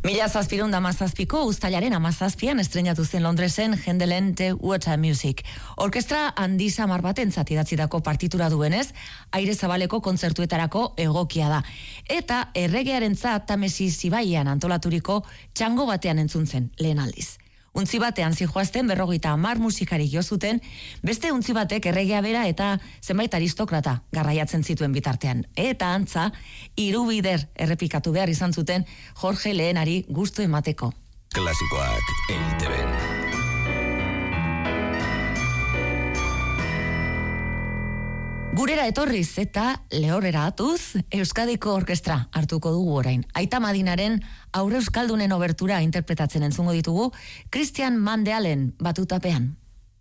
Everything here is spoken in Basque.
1717ko uztailaren 17an estreinatu zen Londresen Händelen The Water Music. Orkestra handi samar batentzat idatzitako partitura duenez, aire zabaleko kontzertuetarako egokia da. Eta erregearentzat Tamesis ibaian antolaturiko txango batean entzun zen lehen aldiz. Untzi batean zijoazten 50 musikarik jo zuten, beste untzi batek erregea bera eta zenbait aristokrata garraiatzen zituen bitartean. Eta antza, 3 bider errepikatu behar izan zuten Jorge Lehenari gustu emateko. Klasikoak EITB. Gurera etorriz eta lehorrera atuz, Euskadiko orkestra hartuko dugu orain. Aita Madinaren Aurre Euskaldunen obertura interpretatzen entzungo ditugu, Christian Mandelen batutapean.